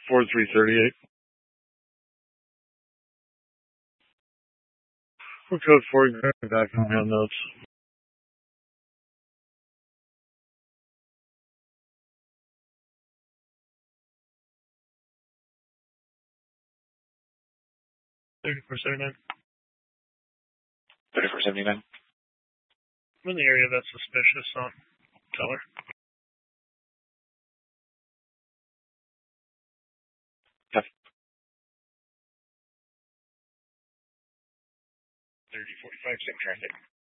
4338. We're code 4, back on my notes. $34.79. $34.79. I'm in the area that's suspicious on Teller. Yep. 3045, same traffic.